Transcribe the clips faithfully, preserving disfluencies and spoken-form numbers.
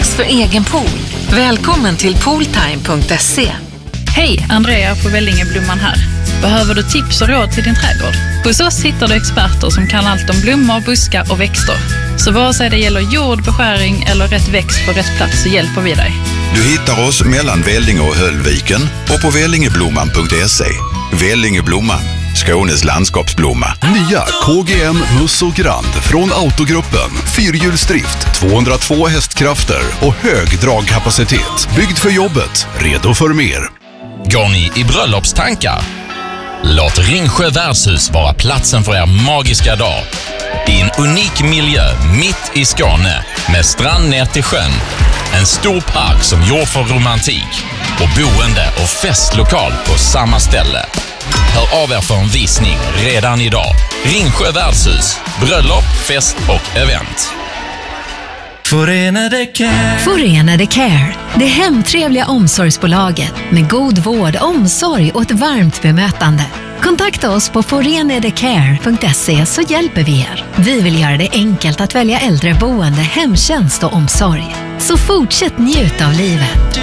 dags för egen pool. Välkommen till pooltime punkt se. Hej, Andrea på Vellingeblomman här. Behöver du tips och råd till din trädgård? Hos oss hittar du experter som kan allt om blommor, buskar och växter. Så vare sig det gäller jord, beskärning eller rätt växt på rätt plats så hjälper vi dig. Du hittar oss mellan Vellinge och Höllviken och på vellingeblomman punkt se. Vellingeblomman, Skånes landskapsblomma. Nya K G M Muss och Grand från Autogruppen. Fyrhjulsdrift, tvåhundratvå hästkrafter och hög dragkapacitet. Byggd för jobbet, redo för mer. Går ni i bröllopstankar? Låt Ringsjö värdshus vara platsen för er magiska dag. I en unik miljö mitt i Skåne med strand ner till sjön. En stor park som gjord för romantik och boende och festlokal på samma ställe. Hör av er för en visning redan idag. Ringsjö värdshus, bröllop, fest och event. Förenade Care. Förenade Care, det hemtrevliga omsorgsbolaget med god vård, omsorg och ett varmt bemötande. Kontakta oss på förenadecare punkt se så hjälper vi er. Vi vill göra det enkelt att välja äldreboende, hemtjänst och omsorg. Så fortsätt njuta av livet.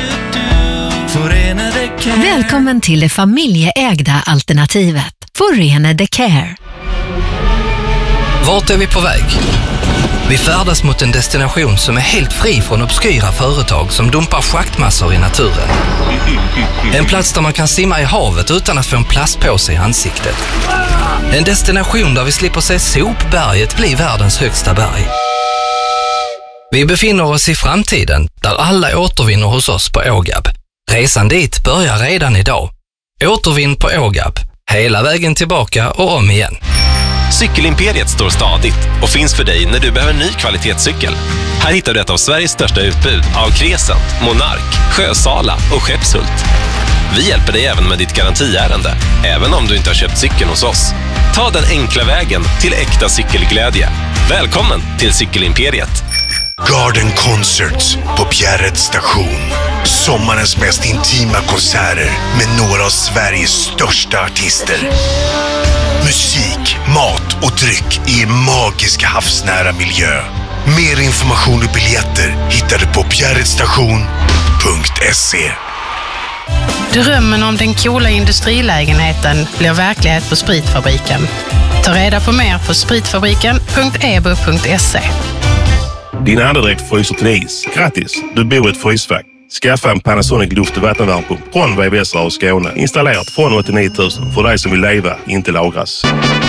Välkommen till det familjeägda alternativet. Förenade Care. Vart är vi på väg? Vi färdas mot en destination som är helt fri från obskyra företag som dumpar schaktmassor i naturen. En plats där man kan simma i havet utan att få en plastpåse i ansiktet. En destination där vi slipper se sopberget bli världens högsta berg. Vi befinner oss i framtiden där alla återvinner hos oss på Ågab. Resan dit börjar redan idag. Återvinn på Ågab, hela vägen tillbaka och om igen. Cykelimperiet står stadigt och finns för dig när du behöver en ny kvalitetscykel. Här hittar du ett av Sveriges största utbud av Crescent, Monark, Sjösala och Skeppshult. Vi hjälper dig även med ditt garantiärende, även om du inte har köpt cykeln hos oss. Ta den enkla vägen till äkta cykelglädje. Välkommen till Cykelimperiet. Garden Concerts på Bjärred station. Sommarens mest intima konserter med några av Sveriges största artister. Musik, mat och dryck i en magisk havsnära miljö. Mer information och biljetter hittar du på bjärredstation punkt se. Drömmen om den coola industrilägenheten blir verklighet på Spritfabriken. Ta reda på mer på spritfabriken punkt e b u punkt se. Din andedräkt fryser till is. Grattis, du bor i ett frysfack. Skaffa en Panasonic luft- och vattenvärmepump från V V S och Skåne. Installerat från åttionio tusen för dig som vill leva, inte lagras.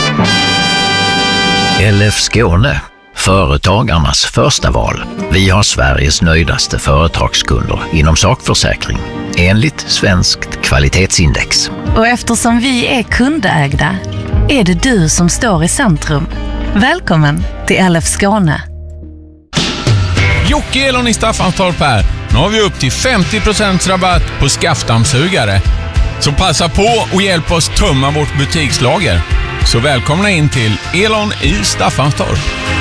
L F Skåne, företagarnas första val. Vi har Sveriges nöjdaste företagskunder inom sakförsäkring, enligt Svenskt kvalitetsindex. Och eftersom vi är kundägda är det du som står i centrum. Välkommen till L F Skåne. Jocke Elon i Staffanstorp här. Nu har vi upp till femtio procent rabatt på skaftdammsugare. Så passa på och hjälp oss tömma vårt butikslager. Så välkomna in till Elon i Staffanstorp.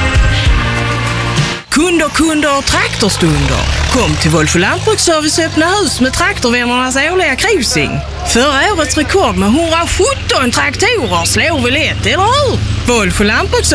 Kunder, kunder och traktorstunder. Kom till Wolf Lantbruksservice öppna hus med traktorvännernas årliga cruising. Förra årets rekord med hundrasjutton traktorer slår vi lätt, eller hur? Wolf Lantbruksservice